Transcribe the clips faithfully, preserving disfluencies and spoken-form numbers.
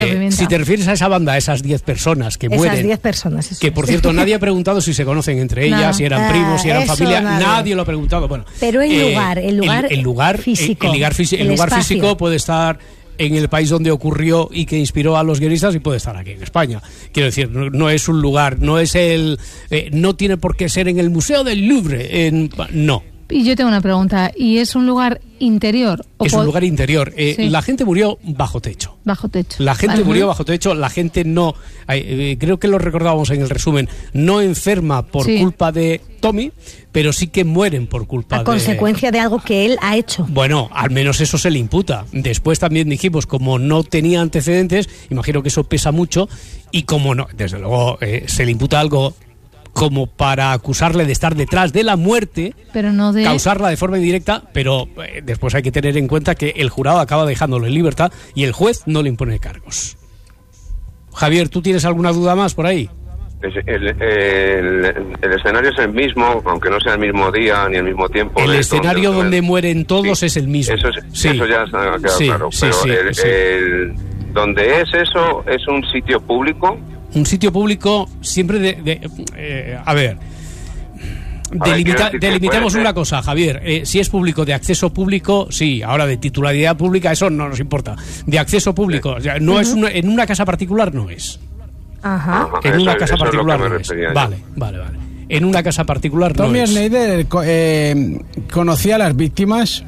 Eh, si te refieres a esa banda, a esas diez personas que mueren. Esas diez personas. Eso que por es. cierto, nadie ha preguntado si se conocen entre ellas, no. si eran ah, primos, si eran familia. Nadie. nadie lo ha preguntado. Bueno, pero el eh, lugar, el lugar, el, el lugar físico. El, el lugar, fisi- el el lugar físico puede estar en el país donde ocurrió y que inspiró a los guionistas y puede estar aquí en España. Quiero decir, no, no es un lugar, no es el, eh, no tiene por qué ser en el Museo del Louvre, en, no. Y yo tengo una pregunta, ¿y es un lugar interior? ¿O es un lugar interior. Eh, sí. La gente murió bajo techo. Bajo techo. La gente vale. murió bajo techo, la gente no, eh, creo que lo recordábamos en el resumen, no enferma por sí. culpa de Tommy, pero sí que mueren por culpa a de... A consecuencia de algo que él ha hecho. Bueno, al menos eso se le imputa. Después también dijimos, como no tenía antecedentes, imagino que eso pesa mucho, y como no, desde luego eh, se le imputa algo como para acusarle de estar detrás de la muerte, pero no de... causarla de forma indirecta, pero eh, después hay que tener en cuenta que el jurado acaba dejándolo en libertad y el juez no le impone cargos. Javier, ¿tú tienes alguna duda más por ahí? El, el, el, el escenario es el mismo, aunque no sea el mismo día ni el mismo tiempo. El de escenario donde, donde mueren todos sí, es el mismo. Eso, es, sí. eso ya ha quedado sí, claro. Sí, pero sí, el, sí. el, donde es eso, es un sitio público. Un sitio público siempre de... de eh, a ver... Delimita, delimitemos una cosa, Javier. Eh, si es público, de acceso público, sí. Ahora, de titularidad pública, eso no nos importa. De acceso público, sí. no uh-huh. es una, en una casa particular no es. Ajá. En eso, una casa eso particular es no es. Vale, vale, vale. En una casa particular no Tommy es. Schneider eh, conocía a las víctimas.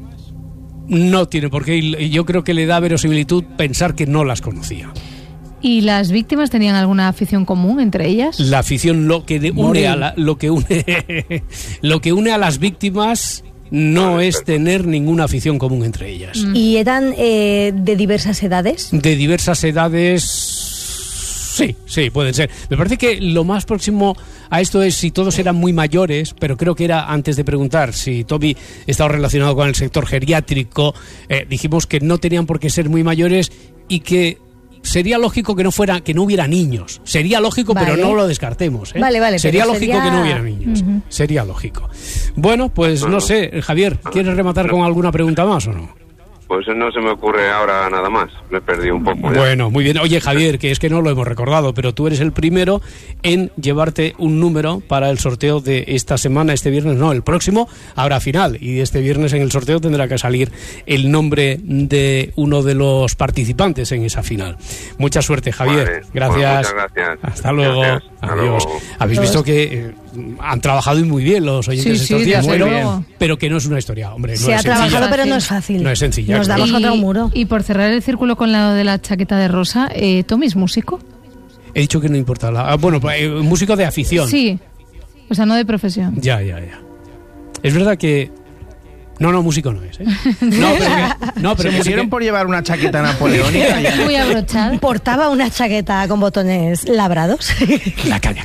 No tiene por qué. Yo creo que le da verosimilitud pensar que no las conocía. ¿Y las víctimas tenían alguna afición común entre ellas? La afición, lo que de, une a la, lo que une lo que une a las víctimas no es tener ninguna afición común entre ellas. ¿Y eran eh, de diversas edades? De diversas edades, sí, sí, pueden ser. Me parece que lo más próximo a esto es si todos eran muy mayores, pero creo que era antes de preguntar si Tommy estaba relacionado con el sector geriátrico, eh, dijimos que no tenían por qué ser muy mayores y que sería lógico que no fuera, que no hubiera niños. Sería lógico, vale. pero no lo descartemos. ¿eh? Vale, vale. Sería lógico sería... que no hubiera niños. Uh-huh. Sería lógico. Bueno, pues bueno. no sé, Javier, ¿quieres rematar con alguna pregunta más o no? Pues no se me ocurre ahora nada más. Me he perdido un poco. Ya. Bueno, muy bien. Oye, Javier, que es que no lo hemos recordado, pero tú eres el primero en llevarte un número para el sorteo de esta semana, este viernes, no, el próximo, habrá final. Y este viernes en el sorteo tendrá que salir el nombre de uno de los participantes en esa final. Mucha suerte, Javier. Vale. Gracias. Bueno, muchas gracias. Hasta luego. Gracias. Hasta Adiós. luego. Habéis visto que eh, han trabajado muy bien los oyentes sí, estos sí, días, pero, bien. pero que no es una historia, hombre. No Se es ha trabajado, sencilla. pero no es fácil. No es sencilla. Nos damos y, contra un muro. Y por cerrar el círculo con la de la chaqueta de rosa, eh, ¿Tommy es músico? He dicho que no importa. La, ah, bueno, eh, músico de afición. Sí, o sea, no de profesión. Ya, ya, ya. Es verdad que... No, no, músico no es, ¿eh? No, pero, que, no, pero se pusieron que... por llevar una chaqueta napoleónica. Muy abrochada. Portaba una chaqueta con botones labrados. La caña.